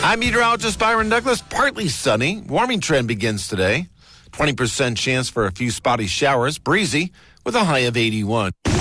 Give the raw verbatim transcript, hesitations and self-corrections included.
I'm meteorologist Byron Douglas. Partly sunny. Warming trend begins today. twenty percent chance for a few spotty showers. Breezy with a high of eighty-one.